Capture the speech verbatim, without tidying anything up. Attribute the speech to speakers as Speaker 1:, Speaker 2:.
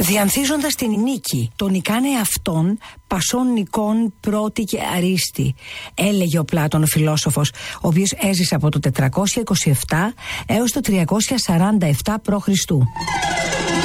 Speaker 1: Διανθίζοντας την νίκη, τον νικάνε αυτόν πασών νικών πρώτη και αρίστη, έλεγε ο Πλάτων ο φιλόσοφος, ο οποίος έζησε από το τετρακόσια είκοσι επτά έως το τριακόσια σαράντα επτά π.Χ.